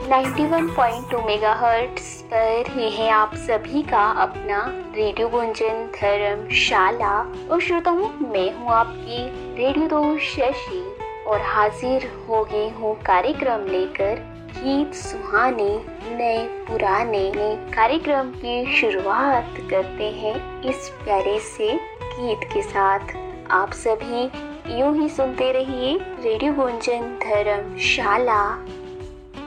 91.2 megahertz पर ये है आप सभी का अपना रेडियो गुंजन धर्मशाला। और श्रोताओं, मैं हूँ आपकी रेडियो दोस्त शशि और हाजिर हो गई हूँ कार्यक्रम लेकर गीत सुहाने नए पुराने। कार्यक्रम की शुरुआत करते हैं इस प्यारे से गीत के साथ। आप सभी यूं ही सुनते रहिए रेडियो गुंजन धर्मशाला।